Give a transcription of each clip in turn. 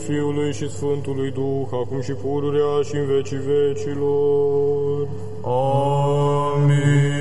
Fiului și Sfântului Duh, acum și pururea și în vecii vecilor. Amin.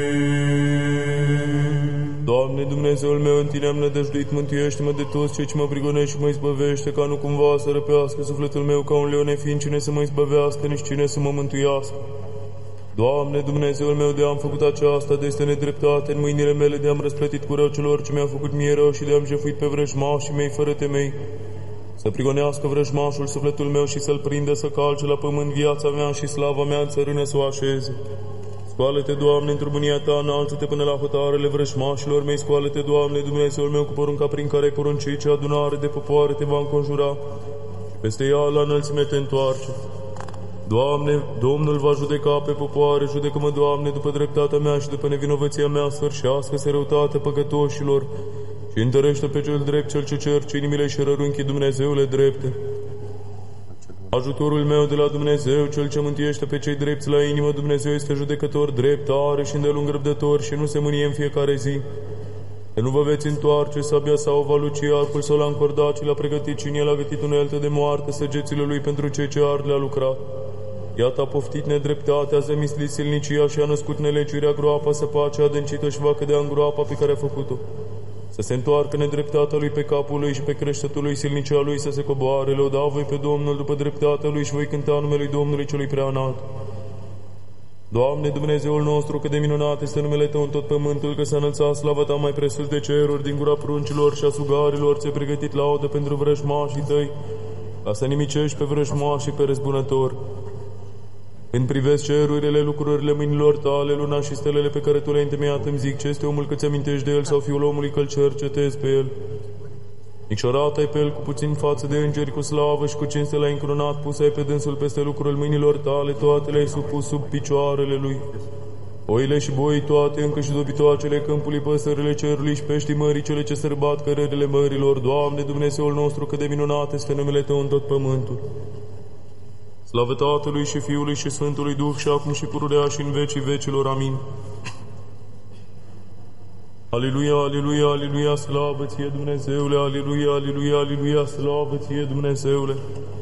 Doamne, Dumnezeul meu, în Tine am nădăjduit, mântuiește-mă de toți cei ce mă prigonește și mă izbăvește, ca nu cumva să răpească sufletul meu ca un leon, nefiind cine să mă izbăvească, nici cine să mă mântuiască. Doamne, Dumnezeul meu, de am făcut aceasta, de este nedreptate în mâinile mele, de am răsplătit cu rău celor ce mi-au făcut mie rău și de am jefuit pe vrăjmașii mei fără temei. Să prigonească vrăjmașul sufletul meu și să-l prindă, să calce la pământ viața mea și slava mea în țărână să o așeze. Scoală-te, Doamne, într-o mânia Ta, înalță-te până la hotarele vrăjmașilor mei, scoală-te, Doamne, Dumnezeul meu, cu porunca prin care ai poruncit, ce adunare de popoare te va înconjura și peste ea la înălțime te întoarce. Doamne, Domnul va judeca pe popoare, judecă-mă, Doamne, după dreptatea mea și după nevinovăția mea, sfârșească-se răutatea păcătoșilor și întărește pe cel drept cel ce cerce inimile și rărunchii, Dumnezeule drepte. Ajutorul meu de la Dumnezeu, cel ce mântuiește pe cei drepți la inimă, Dumnezeu este judecător drept, tare și îndelung răbdător și nu se mânie în fiecare zi. Că nu vă veți întoarce sabia sau va luci arcul sau l-a încordat și l-a pregătit și în el a gătit unelte de moarte, săgețile lui pentru cei ce ard le-a lucrat. Iată a poftit nedreptatea, a zămislit silnicia și a născut nelegiuirea, groapa să pace adâncită și va cădea în groapa pe care a făcut-o. Să se întoarcă nedreptatea lui pe capul lui și pe creștetul lui, silnicia lui să se coboare. Lăuda voi pe Domnul după dreptatea lui și voi cânta numele Domnului celui prea înalt. Doamne, Dumnezeul nostru, cât de minunat este numele Tău în tot pământul, că s-a înălțat slava Ta mai presus de ceruri, din gura pruncilor și a sugarilor ți-ai pregătit laudă pentru vrăjmașii Tăi, ca să nimicești pe vrăjmașii pe răzbunători. Când privesc cerurile, lucrurile mâinilor Tale, luna și stelele pe care Tu le-ai întemeiat, îmi zic, ce este omul că ți-amintești de el sau fiul omului că-l cercetezi pe el? Micșorat ai pe el cu puțin față de îngeri, cu slavă și cu cinste l-ai încrunat, pus ai pe dânsul peste lucrurile mâinilor Tale, toate le-ai supus sub picioarele lui. Oile și boii toate, încă și dobitoacele câmpului, păsările cerului și peștii mării, cele ce sărbat cărările mărilor. Doamne, Dumnezeul nostru, cât de minunat este numele Tău în tot pământul. Slavă Tatălui și Fiului și Sfântului Duh și acum și pururea și în vecii vecilor. Amin. Aleluia, aleluia, aleluia, slavă Ție, Dumnezeule, aleluia, aleluia, aleluia, slavă Ție, Dumnezeule.